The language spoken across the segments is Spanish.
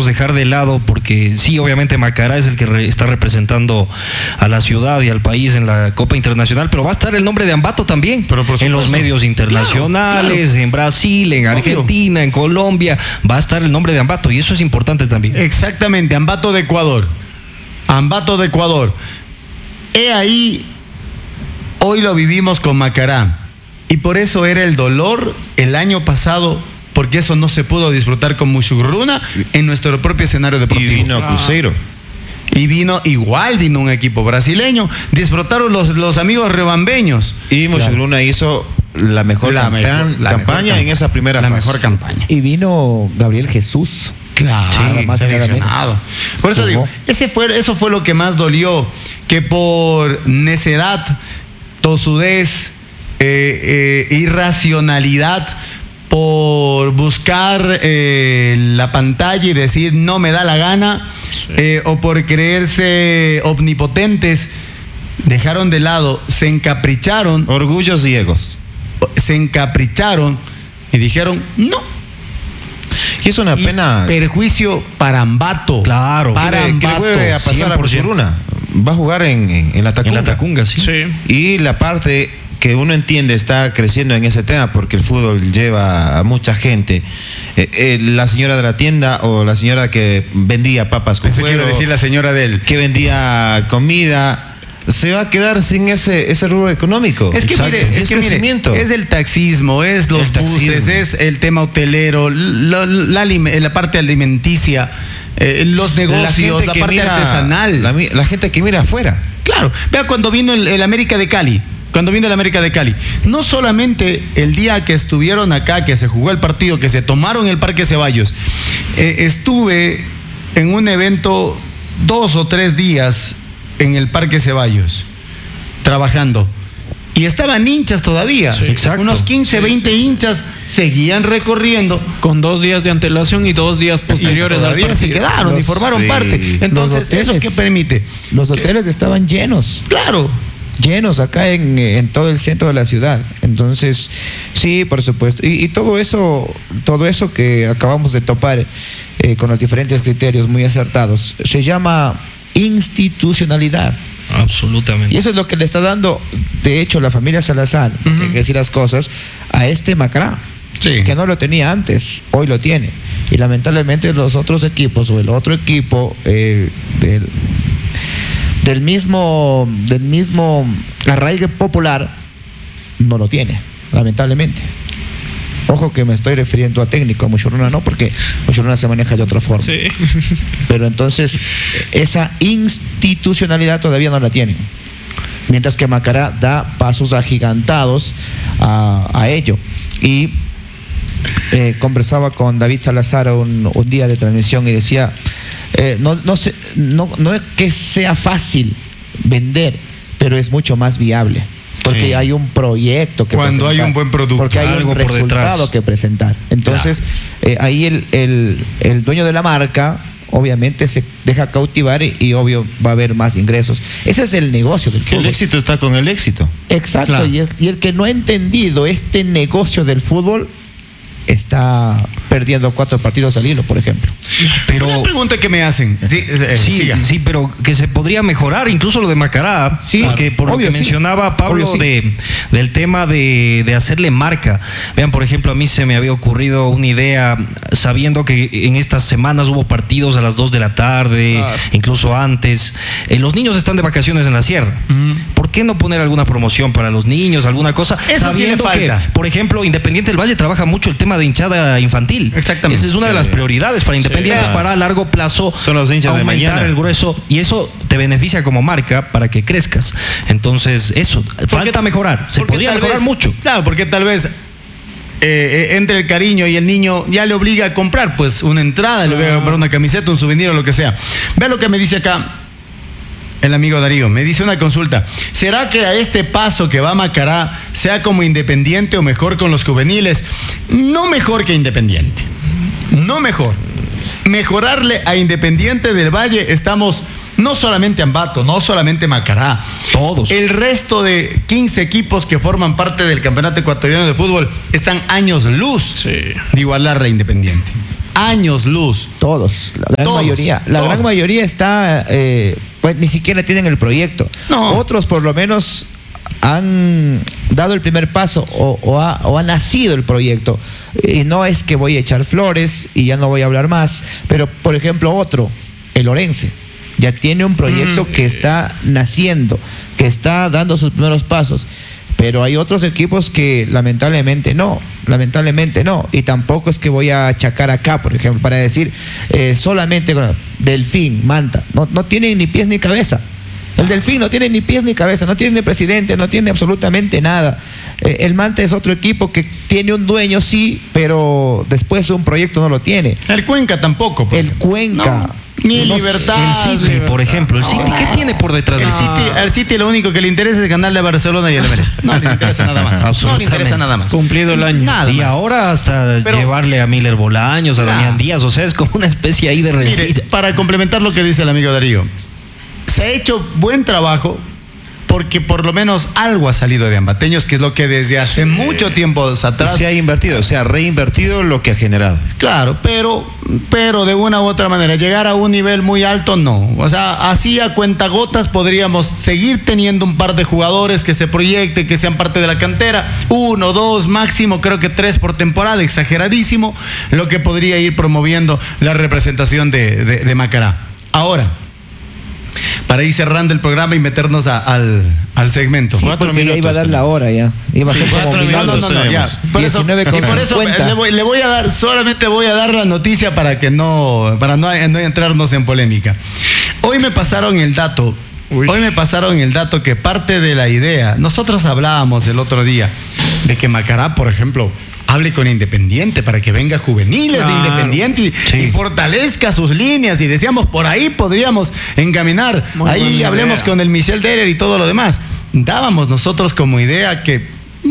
podemos dejar de lado, porque sí, obviamente Macará es el que está representando a la ciudad y al país en la Copa Internacional, pero va a estar el nombre de Ambato también en los medios internacionales, claro. En Brasil, en Argentina, en Colombia, va a estar el nombre de Ambato, y eso es importante también. Exactamente, Ambato de Ecuador. Ambato de Ecuador. He ahí, hoy lo vivimos con Macará, y por eso era el dolor el año pasado, porque eso no se pudo disfrutar con Mushugruna en nuestro propio escenario deportivo. Y vino Cruzeiro. Y vino un equipo brasileño. Disfrutaron los amigos riobambeños. Y Mushugruna hizo la mejor campaña en esa primera fase. La mejor campaña. Y vino Gabriel Jesús. Claro, más seleccionado. Por eso digo, eso fue lo que más dolió, que por necedad, tosudez, irracionalidad, por buscar la pantalla y decir no me da la gana, o por creerse omnipotentes, dejaron de lado, se encapricharon. Orgullos y egos. Se encapricharon y dijeron no. Y es una pena. Perjuicio para Ambato. Claro. Para Ambato. ¿Qué le vuelve a pasar a Mushugruna? Va a jugar en la Tacunga. En la Tacunga, sí. Y la parte que uno entiende está creciendo en ese tema, porque el fútbol lleva a mucha gente. La señora de la tienda, o la señora que vendía papas con fuego, quiero decir la señora que vendía comida, se va a quedar sin ese rubro económico. Es que mire, es el taxismo, es los buses, es el tema hotelero, la parte alimenticia, los negocios, la parte artesanal. La gente que mira afuera. Claro, vea cuando vino el América de Cali. Cuando vino el América de Cali, no solamente el día que estuvieron acá, que se jugó el partido, que se tomaron el Parque Ceballos, estuve en un evento 2 o 3 días en el Parque Ceballos, trabajando, y estaban hinchas todavía, unos 15, 20 hinchas seguían recorriendo. Con 2 días de antelación y 2 días posteriores al partido. Se quedaron y formaron parte. Entonces, ¿eso qué permite? Los hoteles estaban llenos. Claro. Llenos acá en todo el centro de la ciudad. Entonces, sí, por supuesto. Y todo eso que acabamos de topar con los diferentes criterios muy acertados, se llama institucionalidad. Absolutamente. Y eso es lo que le está dando, de hecho, la familia Salazar, hay que decir las cosas, a este Macará, que no lo tenía antes, hoy lo tiene. Y lamentablemente los otros equipos, o el otro equipo del mismo arraigue popular, no lo tiene, lamentablemente. Ojo que me estoy refiriendo a técnico, a Mushugruna no, porque Mushugruna se maneja de otra forma. Sí. Pero entonces, esa institucionalidad todavía no la tienen. Mientras que Macará da pasos agigantados a ello. Y conversaba con David Salazar un día de transmisión y decía, no es que sea fácil vender, pero es mucho más viable. Porque hay un proyecto que presentar. Cuando hay un buen producto. Porque hay un resultado que presentar. Entonces, ahí el dueño de la marca obviamente se deja cautivar y obvio va a haber más ingresos. Ese es el negocio del fútbol. El éxito está con el éxito. Exacto. Claro. Y el que no ha entendido este negocio del fútbol está perdiendo 4 partidos al hilo, por ejemplo. Pero una pregunta que me hacen. Sí, pero que se podría mejorar, incluso lo de Macará, porque por lo que mencionaba Pablo del tema de hacerle marca. Vean, por ejemplo, a mí se me había ocurrido una idea, sabiendo que en estas semanas hubo partidos a las 2 de la tarde, incluso antes. Los niños están de vacaciones en la sierra. ¿Por qué no poner alguna promoción para los niños, alguna cosa? Eso sabiendo sí le falta. que, por ejemplo, Independiente del Valle trabaja mucho el tema de hinchada infantil. Exactamente. Esa es una de las prioridades para Independiente para a largo plazo. Son los hinchas de mañana. El grueso, y eso te beneficia como marca para que crezcas. Entonces, eso, falta mejorar. Se podría mejorar mucho. Claro, porque tal vez entre el cariño y el niño ya le obliga a comprar pues una entrada, le obliga a comprar una camiseta, un souvenir o lo que sea. Vea lo que me dice acá el amigo Darío, me dice una consulta. ¿Será que a este paso que va Macará sea como Independiente o mejor con los juveniles? No mejor que Independiente. No mejor. Mejorarle a Independiente del Valle estamos, no solamente Ambato, no solamente Macará. Todos. El resto de 15 equipos que forman parte del Campeonato Ecuatoriano de Fútbol están años luz de igualarle a Independiente. años luz. Todos, la gran Todos, mayoría. La todos. gran mayoría está, pues ni siquiera tienen el proyecto. No. Otros por lo menos han dado el primer paso o ha nacido el proyecto. Y no es que voy a echar flores y ya no voy a hablar más, pero por ejemplo otro, el Orense, ya tiene un proyecto que está naciendo, que está dando sus primeros pasos. Pero hay otros equipos que lamentablemente no, y tampoco es que voy a achacar acá, por ejemplo, para decir solamente Delfín, Manta, no tienen ni pies ni cabeza. El Delfín no tiene ni pies ni cabeza, no tiene presidente, no tiene absolutamente nada. El Manta es otro equipo que tiene un dueño, sí, pero después un proyecto no lo tiene. El Cuenca tampoco. El Cuenca. No, ni Libertad. El City, por ejemplo. El City, ¿qué tiene por detrás del City? Al City lo único que le interesa es ganarle a Barcelona y al MLS. No le interesa nada más. No le interesa nada más. Cumplido el año. Nada Y más. ahora hasta Pero- llevarle a Miller Bolaños, a Claro. Damián Díaz, o sea, es como una especie ahí de Mire, rencilla. para complementar lo que dice el amigo Darío, se ha hecho buen trabajo porque por lo menos algo ha salido de Ambateños, que es lo que desde hace mucho tiempo atrás. Se ha invertido, se ha reinvertido lo que ha generado. Claro, pero de una u otra manera, llegar a un nivel muy alto, no. O sea, así a cuentagotas podríamos seguir teniendo un par de jugadores que se proyecten, que sean parte de la cantera. 1, 2, máximo, creo que 3 por temporada, exageradísimo, lo que podría ir promoviendo la representación de Macará. Ahora, para ir cerrando el programa y meternos al segmento. Sí, 4 porque ya minutos iba a dar la hora ya. Iba a ser como 4 minutos. minutos ya. tenemos. Por eso, 19 y por eso 50. le voy a dar, solamente voy a dar la noticia para no entrarnos en polémica. Hoy me pasaron el dato. Hoy me pasaron el dato que parte de la idea. Nosotros hablábamos el otro día de que Macará, por ejemplo, hable con Independiente para que venga juveniles de Claro. Independiente y fortalezca sus líneas. Y decíamos, por ahí podríamos encaminar. Muy Ahí buena hablemos idea. con el Michel Derer y todo lo demás. Dábamos nosotros como idea que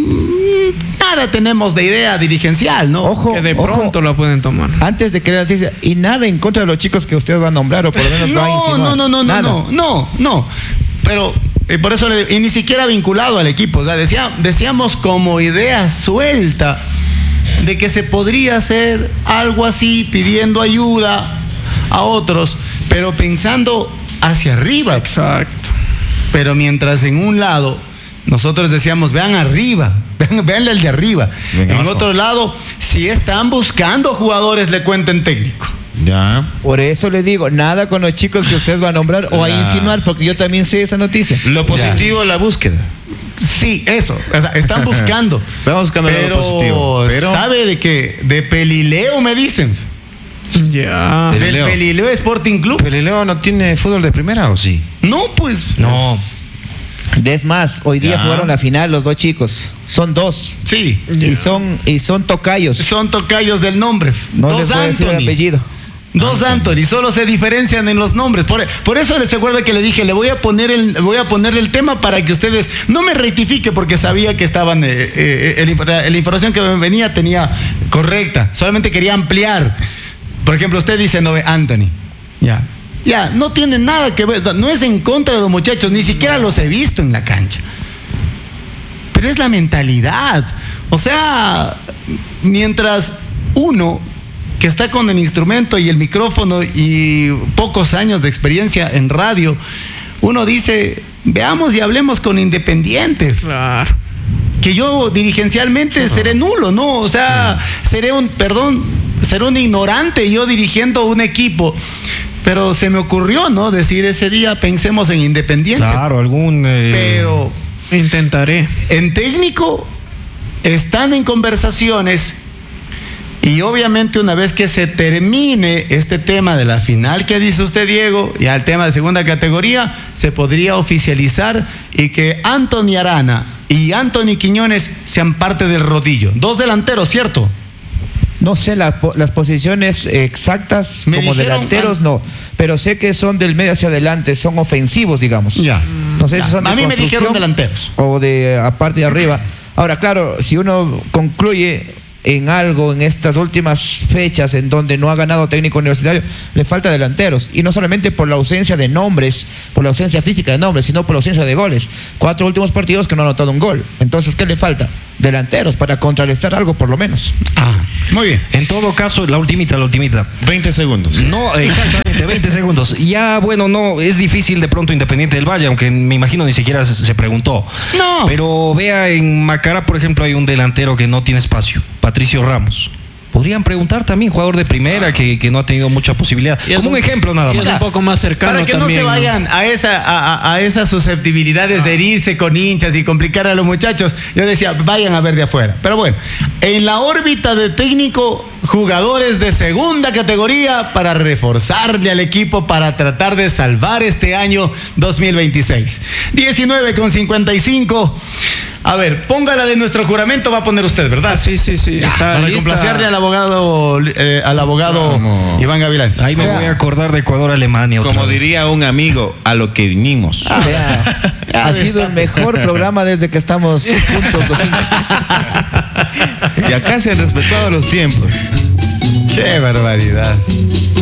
nada tenemos de idea dirigencial, ¿no? Ojo, Que de ojo, pronto la pueden tomar. antes de que la noticia, y nada en contra de los chicos que usted va a nombrar, o por lo menos va a insinuar. No. Pero por eso y ni siquiera vinculado al equipo. O sea, decíamos como idea suelta de que se podría hacer algo así, pidiendo ayuda a otros, pero pensando hacia arriba. Exacto. Pero mientras en un lado nosotros decíamos, vean arriba, vean el de arriba. Ven En abajo. otro lado, si están buscando jugadores, le cuenten técnico. Ya. Por eso le digo, nada con los chicos que usted va a nombrar o a Ya. insinuar, porque yo también sé esa noticia. Lo positivo, la búsqueda. Sí, eso. O sea, están buscando. Estamos buscando lo positivo. Pero ¿sabe de qué? De Pelileo me dicen. Ya. Del Del Pelileo. Pelileo Sporting Club. ¿Pelileo no tiene fútbol de primera o sí? No, pues. No, Es más, hoy día Ya. jugaron la final los dos chicos. Son dos. Sí. Ya. Y son tocayos. Son tocayos del nombre. No Dos les voy a decir el Anthonys. apellido. Dos Anthony, solo se diferencian en los nombres. Por eso les recuerda que le dije, le voy a ponerle el tema para que ustedes no me rectifique porque sabía que estaban la información que me venía tenía correcta. Solamente quería ampliar. Por ejemplo, usted dice no ve Anthony. Ya, no tiene nada que ver, no es en contra de los muchachos, ni siquiera los he visto en la cancha. Pero es la mentalidad. O sea, mientras uno que está con el instrumento y el micrófono y pocos años de experiencia en radio, uno dice, veamos y hablemos con Independiente. Claro. Que yo dirigencialmente seré nulo, ¿no? O sea, seré un ignorante yo dirigiendo un equipo. Pero se me ocurrió, ¿no? Decir ese día, pensemos en Independiente. claro, algún... Pero Intentaré. en técnico están en conversaciones y obviamente una vez que se termine este tema de la final que dice usted, Diego, ya el tema de segunda categoría, se podría oficializar y que Anthony Arana y Anthony Quiñones sean parte del rodillo. Dos delanteros, ¿cierto? No sé las posiciones exactas Me como dijeron, delanteros, no. Pero sé que son del medio hacia adelante, son ofensivos, digamos. Ya. No sé si son de A mí me dijeron construcción delanteros. o de aparte de arriba. Ahora, claro, si uno concluye en algo en estas últimas fechas en donde no ha ganado técnico universitario, le falta delanteros. Y no solamente por la ausencia de nombres, por la ausencia física de nombres, sino por la ausencia de goles. 4 últimos partidos que no ha anotado un gol. Entonces, ¿qué le falta? Delanteros para contrarrestar algo por lo menos. Muy bien. En todo caso, la ultimita. 20 segundos. No, exactamente, 20 segundos. Ya, bueno, no, es difícil de pronto Independiente del Valle, aunque me imagino ni siquiera se preguntó. No. Pero vea, en Macará, por ejemplo, hay un delantero que no tiene espacio, Patricio Ramos. Podrían preguntar también, jugador de primera que no ha tenido mucha posibilidad. Como un ejemplo nada más. Es un poco más cercano para que también, no se vayan a esas susceptibilidades de herirse con hinchas y complicar a los muchachos. Yo decía, vayan a ver de afuera. Pero bueno, en la órbita de técnico, jugadores de segunda categoría para reforzarle al equipo para tratar de salvar este año 2026. 19:55. A ver, póngala de nuestro juramento, va a poner usted, ¿verdad? Sí. Ya, Está para lista. complacerle al abogado Iván Gavilán. Ahí me voy a acordar de Ecuador-Alemania. Como diría un amigo, a lo que vinimos. Ha sido el mejor programa desde que estamos juntos los cinco. Y acá se han respetado los tiempos. ¡Qué barbaridad!